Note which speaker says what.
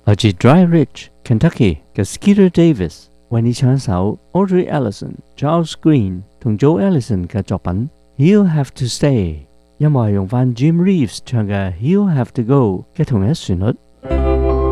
Speaker 1: 來自 Dry Ridge、Kentucky 嘅 Skeeter Davis 為你唱一首 Audrey Ellison、Charles Green 同 Joe Ellison 嘅作品 He'll Have to Stay， 音樂係用返 Jim Reeves 唱嘅 He'll Have to Go 嘅同一旋律。